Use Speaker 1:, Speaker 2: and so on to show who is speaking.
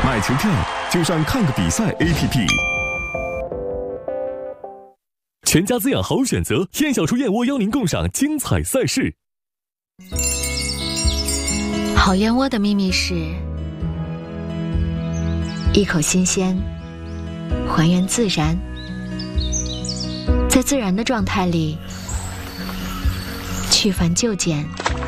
Speaker 1: 买球票就上看个比赛 APP。
Speaker 2: 全家滋养好选择，燕小厨燕窝邀您共赏精彩赛事。
Speaker 3: 好燕窝的秘密是一口新鲜，还原自然，在自然的状态里去繁就简，